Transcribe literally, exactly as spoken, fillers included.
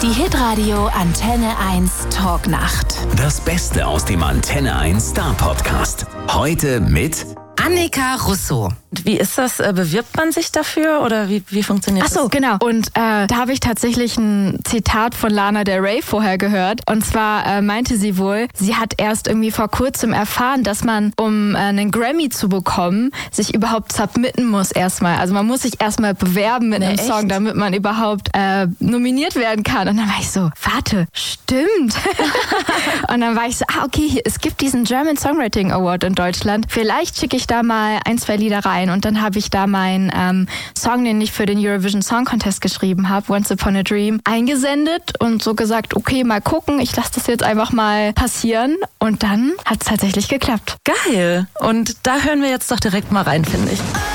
Die Hitradio Antenne eins Talknacht. Das Beste aus dem Antenne eins Star Podcast. Heute mit Annika Russo. Wie ist das? Bewirbt man sich dafür oder wie, wie funktioniert das? Ach so, genau. Und äh, da habe ich tatsächlich ein Zitat von Lana Del Rey vorher gehört. Und zwar äh, meinte sie wohl, sie hat erst irgendwie vor kurzem erfahren, dass man, um äh, einen Grammy zu bekommen, sich überhaupt submitten muss erstmal. Also man muss sich erstmal bewerben mit Nee, einem echt? Song, damit man überhaupt äh, nominiert werden kann. Und dann war ich so, warte, stimmt. Und dann war ich so, ah okay, hier, es gibt diesen German Songwriting Award in Deutschland. Vielleicht schicke ich da mal ein, zwei Lieder rein. Und dann habe ich da meinen ähm, Song, den ich für den Eurovision Song Contest geschrieben habe, Once Upon a Dream, eingesendet und so gesagt, okay, mal gucken, ich lasse das jetzt einfach mal passieren. Und dann hat es tatsächlich geklappt. Geil. Und da hören wir jetzt doch direkt mal rein, finde ich.